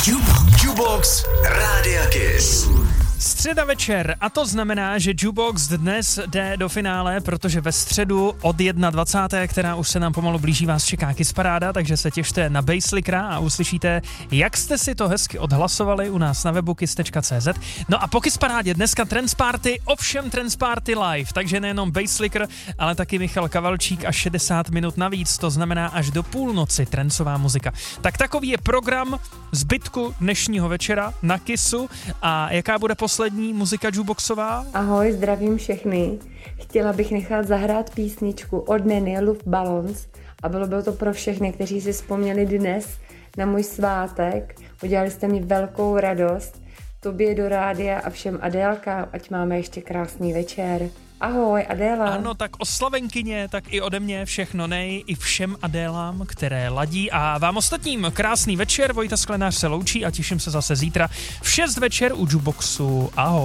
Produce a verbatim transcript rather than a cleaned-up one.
Jubox. Jubox Rádia Kiss. Středa večer a to znamená, že Jubox dnes jde do finále, protože ve středu od dvacátého prvního která už se nám pomalu blíží, vás čeká Kiss Paráda, takže se těšte na Basslickera a uslyšíte, jak jste si to hezky odhlasovali u nás na webu kiss tečka cé zet. No a po Kiss Parádě dneska Trance Party, ovšem Trance Party live, takže nejenom Basslicker, ale taky Michal Kavalčík a šedesát minut navíc, to znamená až do půlnoci trancová muzika. Tak takový je program zbytku dnešního večera na Kissu a jaká bude poslední muzika jukeboxová? Ahoj, zdravím všechny. Chtěla bych nechat zahrát písničku od Neny Love Balloons a bylo by to pro všechny, kteří si vzpomněli dnes na můj svátek. Udělali jste mi velkou radost. Tobě do rádia a všem Adélkám, ať máme ještě krásný večer. Ahoj, Adéla. Ano, tak oslavenkyně, tak i ode mě všechno nej, i všem Adélám, které ladí a vám ostatním krásný večer. Vojta Sklenář se loučí a těším se zase zítra v šest večer u Jukeboxu. Ahoj.